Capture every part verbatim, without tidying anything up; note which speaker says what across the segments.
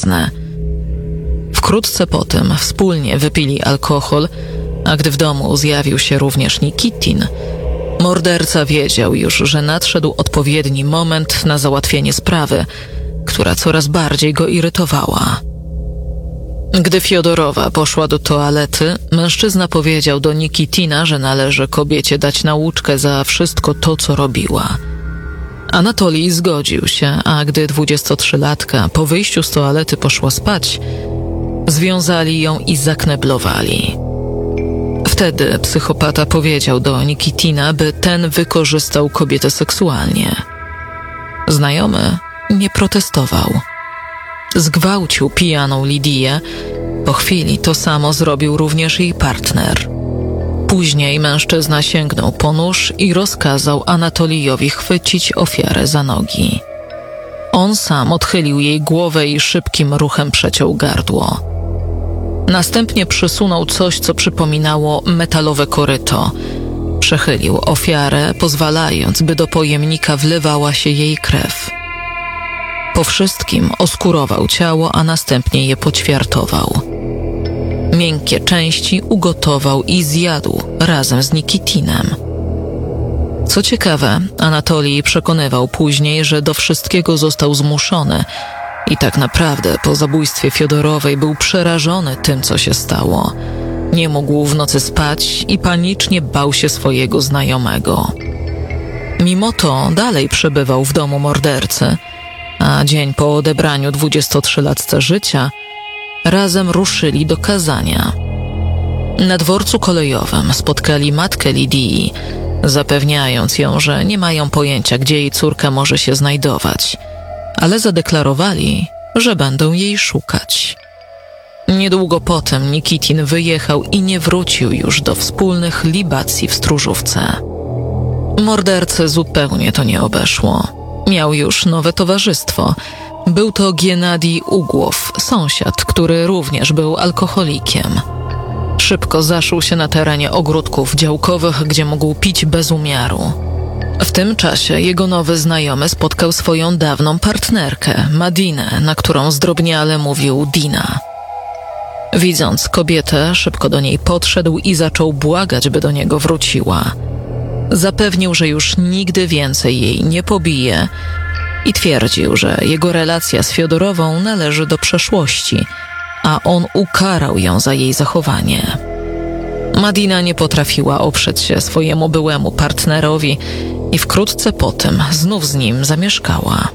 Speaker 1: mężczyznę. Wkrótce potem wspólnie wypili alkohol, a gdy w domu zjawił się również Nikitin, morderca wiedział już, że nadszedł odpowiedni moment na załatwienie sprawy, która coraz bardziej go irytowała. Gdy Fiodorowa poszła do toalety, mężczyzna powiedział do Nikitina, że należy kobiecie dać nauczkę za wszystko to, co robiła. Anatolij zgodził się, a gdy dwudziestotrzylatka po wyjściu z toalety poszła spać, związali ją i zakneblowali. Wtedy psychopata powiedział do Nikitina, by ten wykorzystał kobietę seksualnie. Znajomy nie protestował. Zgwałcił pijaną Lidię. Po chwili to samo zrobił również jej partner. Później mężczyzna sięgnął po nóż i rozkazał Anatolijowi chwycić ofiarę za nogi. On sam odchylił jej głowę i szybkim ruchem przeciął gardło. Następnie przysunął coś, co przypominało metalowe koryto. Przechylił ofiarę, pozwalając, by do pojemnika wlewała się jej krew. Po wszystkim oskurował ciało, a następnie je poćwiartował. Miękkie części ugotował i zjadł razem z Nikitinem. Co ciekawe, Anatolij przekonywał później, że do wszystkiego został zmuszony i tak naprawdę po zabójstwie Fiodorowej był przerażony tym, co się stało. Nie mógł w nocy spać i panicznie bał się swojego znajomego. Mimo to dalej przebywał w domu mordercy, a dzień po odebraniu dwudziestotrzylatce życia razem ruszyli do Kazania. Na dworcu kolejowym spotkali matkę Lidii, zapewniając ją, że nie mają pojęcia, gdzie jej córka może się znajdować, ale zadeklarowali, że będą jej szukać. Niedługo potem Nikitin wyjechał i nie wrócił już do wspólnych libacji w Stróżówce. Mordercę zupełnie to nie obeszło. Miał już nowe towarzystwo. Był to Giennadij Ugłow, sąsiad, który również był alkoholikiem. Szybko zaszył się na terenie ogródków działkowych, gdzie mógł pić bez umiaru. W tym czasie jego nowy znajomy spotkał swoją dawną partnerkę, Madinę, na którą zdrobniale mówił Dina. Widząc kobietę, szybko do niej podszedł i zaczął błagać, by do niego wróciła. Zapewnił, że już nigdy więcej jej nie pobije i twierdził, że jego relacja z Fiodorową należy do przeszłości, a on ukarał ją za jej zachowanie. Madina nie potrafiła oprzeć się swojemu byłemu partnerowi i wkrótce potem znów z nim zamieszkała.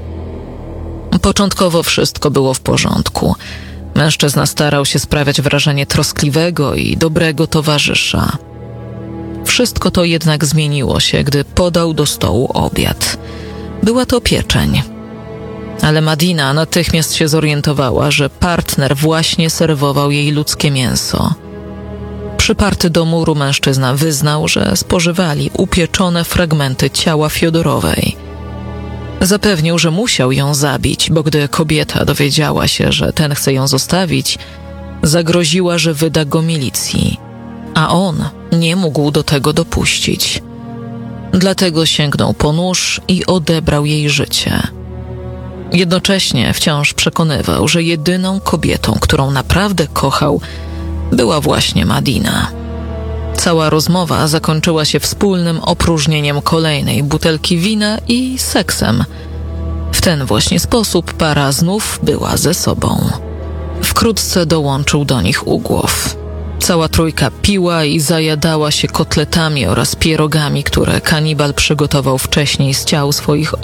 Speaker 1: Początkowo wszystko było w porządku. Mężczyzna starał się sprawiać wrażenie troskliwego i dobrego towarzysza. Wszystko to jednak zmieniło się, gdy podał do stołu obiad. Była to pieczeń. Ale Madina natychmiast się zorientowała, że partner właśnie serwował jej ludzkie mięso. Przyparty do muru mężczyzna wyznał, że spożywali upieczone fragmenty ciała Fiodorowej. Zapewnił, że musiał ją zabić, bo gdy kobieta dowiedziała się, że ten chce ją zostawić, zagroziła, że wyda go milicji, a on nie mógł do tego dopuścić. Dlatego sięgnął po nóż i odebrał jej życie. Jednocześnie wciąż przekonywał, że jedyną kobietą, którą naprawdę kochał, była właśnie Madina. Cała rozmowa zakończyła się wspólnym opróżnieniem kolejnej butelki wina i seksem. W ten właśnie sposób para znów była ze sobą. Wkrótce dołączył do nich Ugłow. Cała trójka piła i zajadała się kotletami oraz pierogami, które kanibal przygotował wcześniej z ciał swoich